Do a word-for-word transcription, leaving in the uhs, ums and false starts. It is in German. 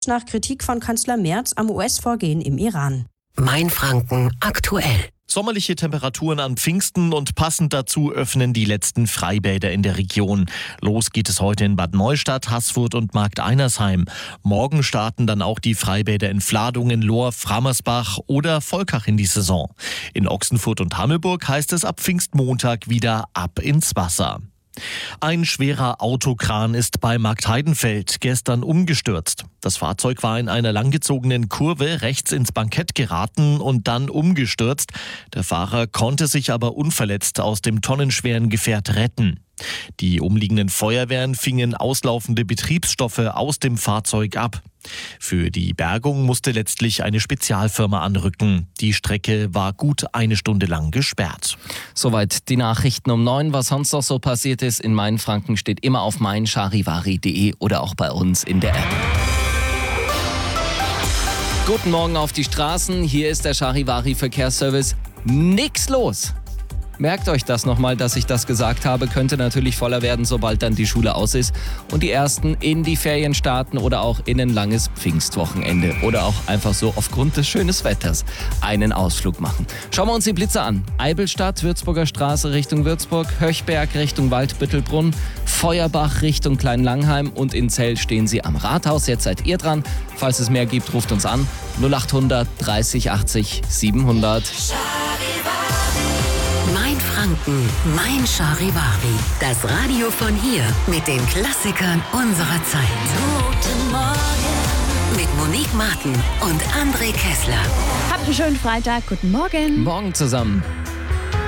nach Kritik von Kanzler Merz am U S-Vorgehen im Iran. Mainfranken aktuell. Sommerliche Temperaturen an Pfingsten und passend dazu öffnen die letzten Freibäder in der Region. Los geht es heute in Bad Neustadt, Haßfurt und Markt Einersheim. Morgen starten dann auch die Freibäder in Vladungen, Lohr, Framersbach oder Volkach in die Saison. In Ochsenfurt und Hammelburg heißt es ab Pfingstmontag wieder ab ins Wasser. Ein schwerer Autokran ist bei Markt Heidenfeld gestern umgestürzt. Das Fahrzeug war in einer langgezogenen Kurve rechts ins Bankett geraten und dann umgestürzt. Der Fahrer konnte sich aber unverletzt aus dem tonnenschweren Gefährt retten. Die umliegenden Feuerwehren fingen auslaufende Betriebsstoffe aus dem Fahrzeug ab. Für die Bergung musste letztlich eine Spezialfirma anrücken. Die Strecke war gut eine Stunde lang gesperrt. Soweit die Nachrichten um neun. Was sonst noch so passiert ist in Mainfranken, steht immer auf mein charivari punkt de oder auch bei uns in der App. Guten Morgen auf die Straßen. Hier ist der Charivari Verkehrsservice. Nix los. Merkt euch das nochmal, dass ich das gesagt habe. Könnte natürlich voller werden, sobald dann die Schule aus ist und die Ersten in die Ferien starten oder auch in ein langes Pfingstwochenende oder auch einfach so aufgrund des schönen Wetters einen Ausflug machen. Schauen wir uns die Blitze an. Eibelstadt, Würzburger Straße Richtung Würzburg, Höchberg Richtung Waldbüttelbrunn, Feuerbach Richtung Kleinlangheim und in Zell stehen sie am Rathaus. Jetzt seid ihr dran. Falls es mehr gibt, ruft uns an. null achthundert dreißig achtzig siebenhundert. Mainfranken, mein Charivari. Das Radio von hier mit den Klassikern unserer Zeit. Guten Morgen. Mit Monique Martin und André Kessler. Habt einen schönen Freitag. Guten Morgen. Morgen zusammen.